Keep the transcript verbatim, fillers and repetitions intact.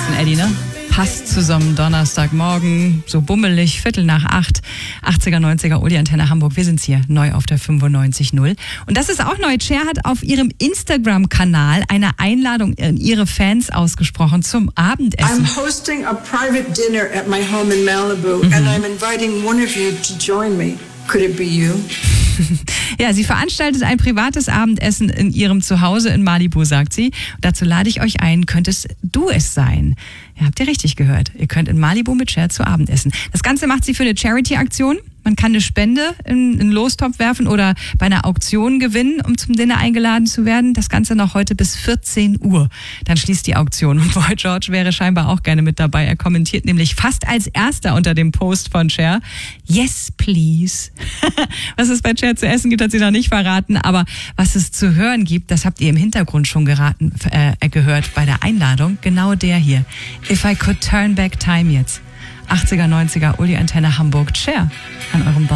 Abendessen, Eddie, ne? Passt zusammen, Donnerstagmorgen, so bummelig, Viertel nach acht, achtziger, neunziger, Uli Antenne Hamburg. Wir sind's hier, neu auf der fünfundneunzig null. Und das ist auch neu. Cher hat auf ihrem Instagram-Kanal eine Einladung an ihre Fans ausgesprochen zum Abendessen. I'm hosting a private dinner at my home in Malibu mhm. and I'm inviting one of you to join me. Could it be you? Ja, sie veranstaltet ein privates Abendessen in ihrem Zuhause in Malibu, sagt sie. Dazu lade ich euch ein, könntest du es sein? Ja, habt ihr richtig gehört. Ihr könnt in Malibu mit Cher zu Abend essen. Das Ganze macht sie für eine Charity-Aktion. Man kann eine Spende in einen Lostopf werfen oder bei einer Auktion gewinnen, um zum Dinner eingeladen zu werden. Das Ganze noch heute bis vierzehn Uhr. Dann schließt die Auktion. Und Boy George wäre scheinbar auch gerne mit dabei. Er kommentiert nämlich fast als erster unter dem Post von Cher: Yes, please. Was es bei Cher zu essen gibt, hat sie noch nicht verraten. Aber was es zu hören gibt, das habt ihr im Hintergrund schon geraten, äh, gehört bei der Einladung. Genau der hier. If I could turn back time jetzt. achtziger, neunziger, Uli Antenne Hamburg, Cher an eurem Bauch.